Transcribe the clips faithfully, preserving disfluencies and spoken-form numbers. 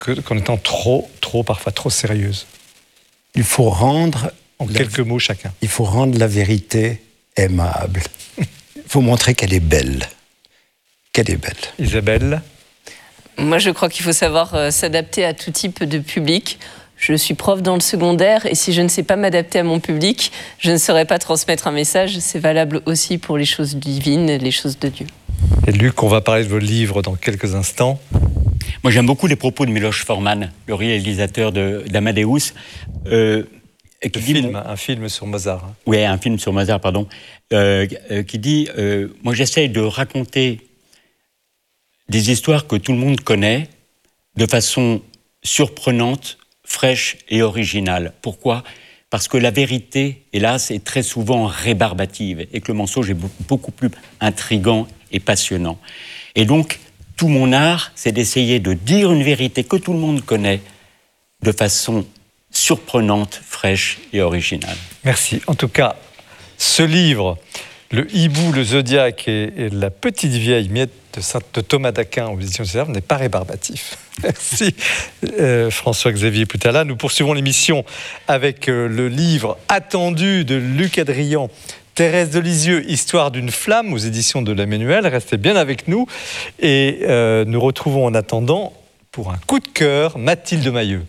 que, qu'en étant trop, trop, parfois trop sérieuse. Il faut rendre... En la, quelques mots chacun. Il faut rendre la vérité aimable. Il faut montrer qu'elle est belle. Qu'elle est belle. Isabelle ? Moi, je crois qu'il faut savoir euh, s'adapter à tout type de public. Je suis prof dans le secondaire et si je ne sais pas m'adapter à mon public, je ne saurais pas transmettre un message. C'est valable aussi pour les choses divines, les choses de Dieu. Et Luc, on va parler de vos livres dans quelques instants. Moi, j'aime beaucoup les propos de Miloš Forman, le réalisateur de, d'Amadeus. Euh, Qui dit film, mon... Un film sur Mozart. Hein. Oui, un film sur Mozart, pardon. Euh, euh, qui dit, euh, moi j'essaye de raconter des histoires que tout le monde connaît de façon surprenante, fraîche et originale. Pourquoi ? Parce que la vérité, hélas, est très souvent rébarbative et que le mensonge est beaucoup plus intriguant et passionnant. Et donc, tout mon art, c'est d'essayer de dire une vérité que tout le monde connaît de façon surprenante, fraîche et originale. Merci. En tout cas, ce livre, Le Hibou, le Zodiaque et, et la petite vieille miette de, Saint, de Thomas d'Aquin aux éditions du Cerf n'est pas rébarbatif. Merci euh, François-Xavier Poutala. Nous poursuivons l'émission avec euh, le livre attendu de Luc Adrian, Thérèse de Lisieux, Histoire d'une flamme aux éditions de l'Emmanuel. Restez bien avec nous et euh, nous retrouvons en attendant, pour un coup de cœur, Mathilde Mailleux.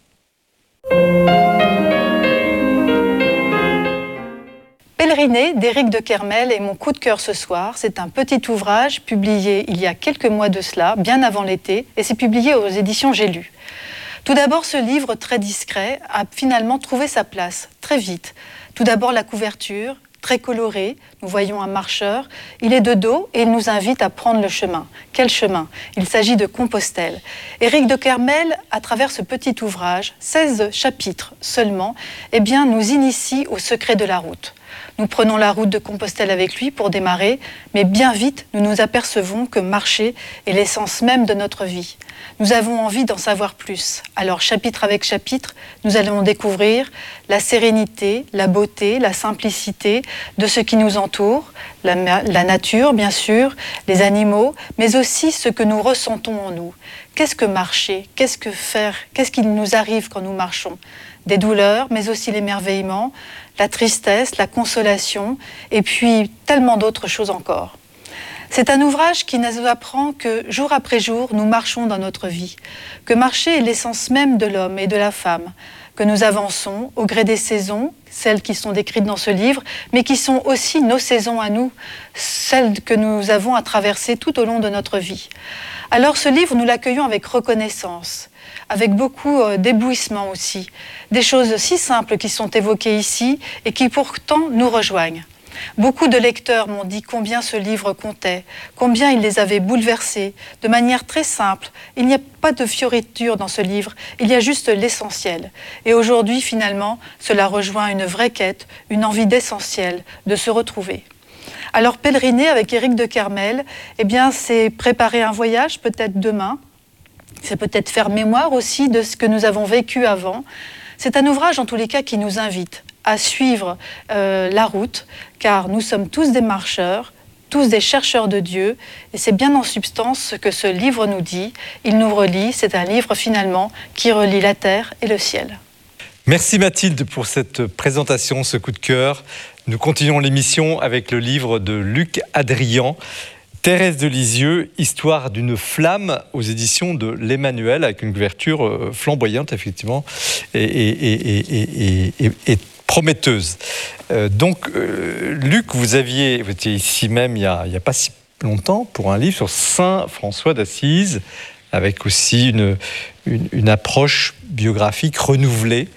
Pèlerinée d'Éric de Kermel est mon coup de cœur ce soir. C'est un petit ouvrage publié il y a quelques mois de cela, bien avant l'été, et c'est publié aux éditions J'ai lu. Tout d'abord, ce livre très discret a finalement trouvé sa place, très vite. Tout d'abord, la couverture, très colorée. Nous voyons un marcheur. Il est de dos et il nous invite à prendre le chemin. Quel chemin ? Il s'agit de Compostelle. Éric de Kermel, à travers ce petit ouvrage, seize chapitres seulement, eh bien, nous initie au secret de la route. Nous prenons la route de Compostelle avec lui pour démarrer, mais bien vite, nous nous apercevons que marcher est l'essence même de notre vie. Nous avons envie d'en savoir plus. Alors, chapitre avec chapitre, nous allons découvrir la sérénité, la beauté, la simplicité de ce qui nous entoure, la, la nature, bien sûr, les animaux, mais aussi ce que nous ressentons en nous. Qu'est-ce que marcher ? Qu'est-ce que faire ? Qu'est-ce qui nous arrive quand nous marchons ? Des douleurs, mais aussi l'émerveillement, la tristesse, la consolation, et puis tellement d'autres choses encore. C'est un ouvrage qui nous apprend que jour après jour, nous marchons dans notre vie, que marcher est l'essence même de l'homme et de la femme, que nous avançons au gré des saisons, celles qui sont décrites dans ce livre, mais qui sont aussi nos saisons à nous, celles que nous avons à traverser tout au long de notre vie. Alors ce livre, nous l'accueillons avec reconnaissance, avec beaucoup d'éblouissement aussi, des choses si simples qui sont évoquées ici et qui pourtant nous rejoignent. Beaucoup de lecteurs m'ont dit combien ce livre comptait, combien il les avait bouleversés, de manière très simple. Il n'y a pas de fioriture dans ce livre, il y a juste l'essentiel. Et aujourd'hui, finalement, cela rejoint une vraie quête, une envie d'essentiel, de se retrouver. Alors, pèleriner avec Éric de Kermel, eh bien, c'est préparer un voyage, peut-être demain. C'est peut-être faire mémoire aussi de ce que nous avons vécu avant. C'est un ouvrage, en tous les cas, qui nous invite à suivre euh, la route, car nous sommes tous des marcheurs, tous des chercheurs de Dieu, et c'est bien en substance ce que ce livre nous dit. Il nous relie, c'est un livre finalement qui relie la terre et le ciel. Merci Mathilde pour cette présentation, ce coup de cœur. Nous continuons l'émission avec le livre de Luc Adrian, Thérèse de Lisieux, Histoire d'une flamme aux éditions de l'Emmanuel, avec une couverture flamboyante effectivement et, et, et, et, et, et prometteuse. Euh, donc euh, Luc, vous aviez, vous étiez ici même il n'y a, a pas si longtemps pour un livre sur Saint François d'Assise, avec aussi une, une, une approche biographique renouvelée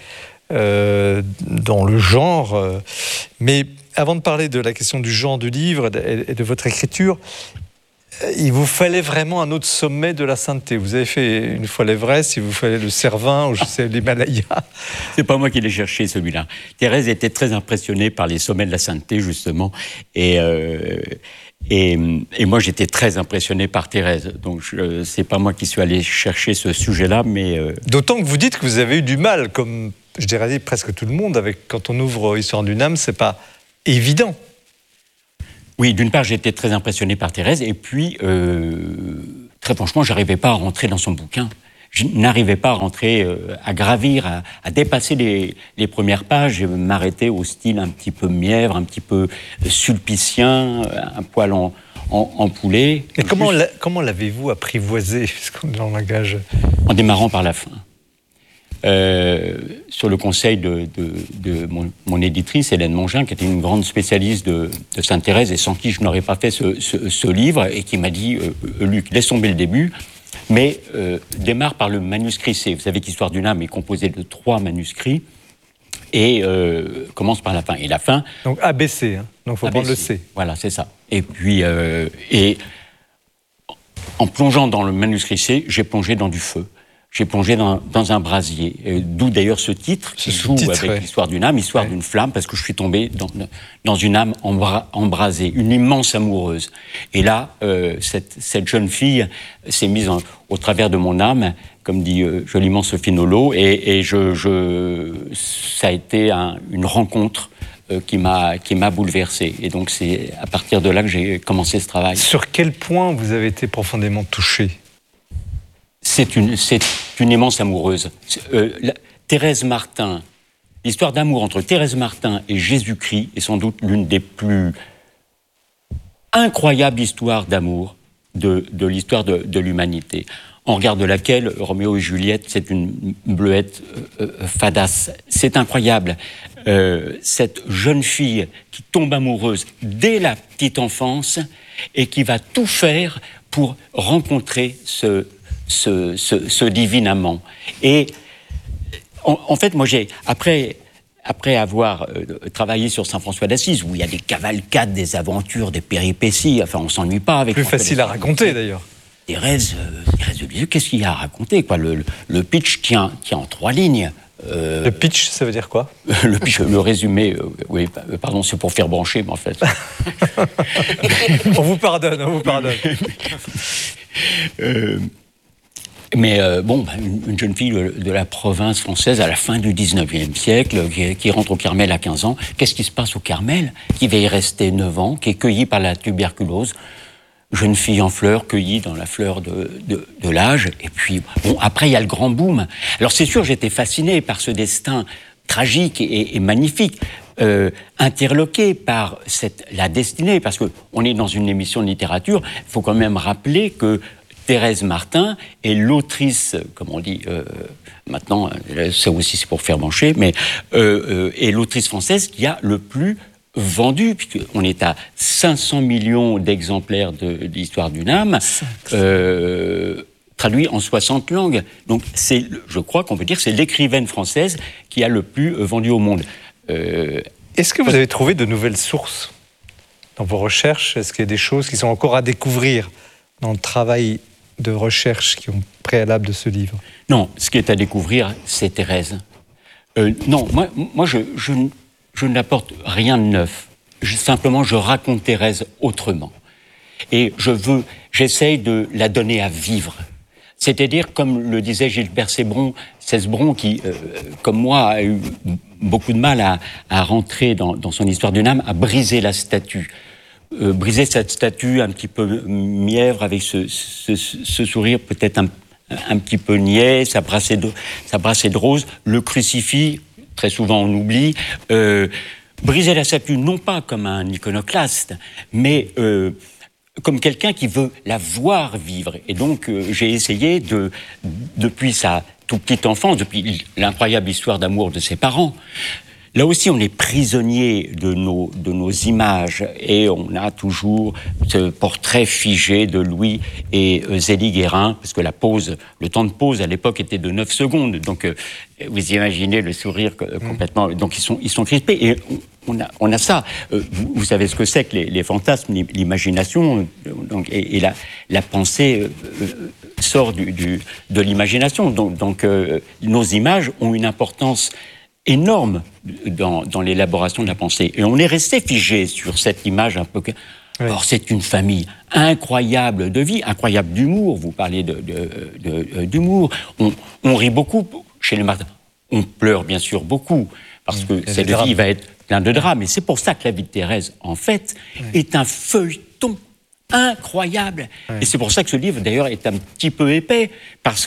euh, dans le genre. Euh, mais avant de parler de la question du genre du livre et de votre écriture, il vous fallait vraiment un autre sommet de la sainteté. Vous avez fait une fois l'Everest, il vous fallait le Cervin ou je sais l'Himalaya. C'est pas moi qui l'ai cherché celui-là. Thérèse était très impressionnée par les sommets de la sainteté justement, et euh, et, et moi j'étais très impressionné par Thérèse. Donc je, c'est pas moi qui suis allé chercher ce sujet-là, mais euh... d'autant que vous dites que vous avez eu du mal, comme je dirais presque tout le monde, avec quand on ouvre Histoire d'une âme, c'est pas évident. Oui, d'une part, j'étais très impressionné par Thérèse, et puis, euh, très franchement, j'arrivais pas à rentrer dans son bouquin. je n'arrivais pas à rentrer, euh, à gravir, à, à dépasser les, les premières pages. Je m'arrêtais au style un petit peu mièvre, un petit peu sulpicien, un poil en, en, en poulet. Et comment, Juste... l'a, comment l'avez-vous apprivoisé, puisqu'on est dans le langage? En démarrant par la fin. Euh, sur le conseil de, de, de mon, mon éditrice, Hélène Mongin, qui était une grande spécialiste de, de Sainte-Thérèse et sans qui je n'aurais pas fait ce, ce, ce livre, et qui m'a dit euh, « Luc, laisse tomber le début, mais euh, démarre par le manuscrit C. » Vous savez qu'Histoire d'une âme est composée de trois manuscrits, et euh, commence par la fin. Et la fin... Donc A B C, hein. Donc il faut A B C. prendre le C. Voilà, c'est ça. Et puis, euh, et en plongeant dans le manuscrit C, j'ai plongé dans du feu. J'ai plongé dans, dans un brasier, euh, d'où d'ailleurs ce titre, qui joue avec ouais. l'histoire d'une âme, histoire ouais. d'une flamme, parce que je suis tombé dans, dans une âme embra, embrasée, une immense amoureuse. Et là, euh, cette, cette jeune fille s'est mise en, au travers de mon âme, comme dit euh, joliment Sophie Nolot, et, et je, je, ça a été un, une rencontre euh, qui m'a qui m'a bouleversé. Et donc c'est à partir de là que j'ai commencé ce travail. Sur quel point vous avez été profondément touché ? C'est une, c'est une immense amoureuse. Euh, la, Thérèse Martin, l'histoire d'amour entre Thérèse Martin et Jésus-Christ est sans doute l'une des plus incroyables histoires d'amour de, de l'histoire de, de l'humanité. En regard de laquelle Roméo et Juliette, c'est une bleuette euh, euh, fadasse. C'est incroyable. Euh, cette jeune fille qui tombe amoureuse dès la petite enfance et qui va tout faire pour rencontrer ce Ce, ce, ce divin amant. Et en, en fait, moi, j'ai, après, après avoir euh, travaillé sur Saint François d'Assise, où il y a des cavalcades, des aventures, des péripéties, enfin, on s'ennuie pas avec... Plus facile à raconter, d'ailleurs. Thérèse, euh, Thérèse de Lisieux, qu'est-ce qu'il y a à raconter, quoi? Le, le, le pitch tient, tient en trois lignes. Euh, le pitch, ça veut dire quoi? Le pitch, le résumé, euh, oui, pardon, c'est pour faire brancher, mais en fait... on vous pardonne, on vous pardonne. euh, Mais euh, bon, une, une jeune fille de, de la province française à la fin du dix-neuvième siècle, qui, qui rentre au Carmel à quinze ans. Qu'est-ce qui se passe au Carmel? Qui va y rester neuf ans, qui est cueillie par la tuberculose. Jeune fille en fleurs, cueillie dans la fleur de, de, de l'âge. Et puis, bon, après, il y a le grand boom. Alors, c'est sûr, j'étais fasciné par ce destin tragique et, et magnifique, euh, interloqué par cette, la destinée, parce qu'on est dans une émission de littérature. Il faut quand même rappeler que Thérèse Martin est l'autrice, comme on dit euh, maintenant, ça aussi c'est pour faire brancher, mais euh, euh, est l'autrice française qui a le plus vendu, puisqu'on est à cinq cents millions d'exemplaires de, de l'histoire d'une âme, euh, traduit en soixante langues. Donc c'est, je crois qu'on peut dire que c'est l'écrivaine française qui a le plus vendu au monde. Euh, Est-ce que vous avez trouvé de nouvelles sources dans vos recherches? Est-ce qu'il y a des choses qui sont encore à découvrir dans le travail de recherche qui ont préalable de ce livre? Non, ce qui est à découvrir, c'est Thérèse. Euh, non, moi, moi je, je, je n'apporte rien de neuf. Je, simplement, je raconte Thérèse autrement. Et je veux, j'essaye de la donner à vivre. C'est-à-dire, comme le disait Gilbert Cesbron, Cesbron qui, euh, comme moi, a eu beaucoup de mal à, à rentrer dans, dans son histoire d'une âme, à briser la statue. Euh, briser cette statue un petit peu mièvre avec ce, ce, ce sourire peut-être un, un petit peu niais, sa brassée de, sa brassée de rose, le crucifix, très souvent on oublie, euh, briser la statue non pas comme un iconoclaste, mais euh, comme quelqu'un qui veut la voir vivre. Et donc euh, j'ai essayé de, depuis sa toute petite enfance, depuis l'incroyable histoire d'amour de ses parents. Là aussi, on est prisonnier de nos, de nos images et on a toujours ce portrait figé de Louis et euh, Zélie Guérin, parce que la pause, le temps de pause à l'époque était de neuf secondes. Donc, euh, vous imaginez le sourire euh, complètement. Donc, ils sont, ils sont crispés. Et on a, on a ça. Euh, vous, vous savez ce que c'est que les, les fantasmes, l'imagination, donc, et, et la, la pensée euh, euh, sort du, du, de l'imagination. Donc, donc euh, nos images ont une importance énorme dans, dans l'élaboration de la pensée. Et on est resté figé sur cette image un peu... Oui. Or, c'est une famille incroyable de vie, incroyable d'humour. Vous parlez de, de, de, de, d'humour. On, on rit beaucoup chez les Martin. On pleure, bien sûr, beaucoup, parce que cette vie va être plein de drames. Et c'est pour ça que la vie de Thérèse, en fait, oui. est un feuilleton incroyable. Oui. Et c'est pour ça que ce livre, d'ailleurs, est un petit peu épais, parce